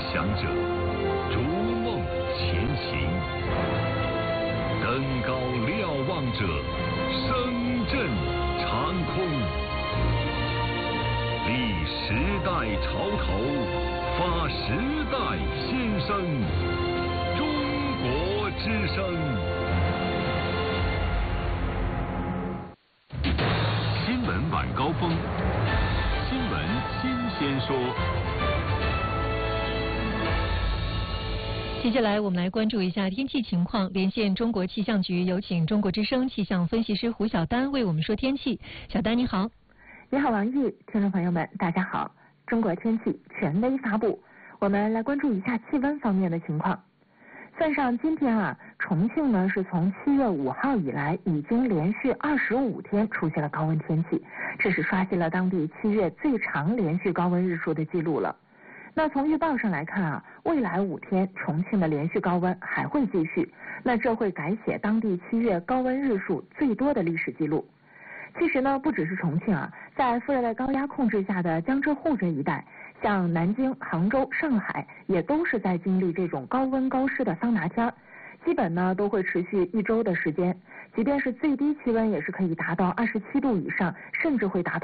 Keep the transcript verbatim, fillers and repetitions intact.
想者，逐梦前行；登高瞭望者，声震长空。立时代潮头，发时代新声。中国之声。新闻晚高峰，新闻新鲜说。 接下来我们来关注一下天气情况，连线中国气象局，有请中国之声气象分析师胡晓丹为我们说天气。小丹你好。 你好王毅，听众朋友们大家好。中国天气权威发布，我们来关注一下气温方面的情况。算上今天啊，重庆呢是从七月五号以来已经连续二十五天出现了高温天气，这是刷新了当地七月最长连续高温日数的记录了。那从预报上来看啊，未来五天重庆的连续高温还会继续，那这会改写当地七月高温日数最多的历史记录。其实呢，不只是重庆啊，在副热带高压控制下的江浙沪这一带，像南京、杭州、上海也都是在经历这种高温高湿的桑拿天，基本呢都会持续一周的时间，即便是最低气温也是可以达到二十七度以上，甚至会达到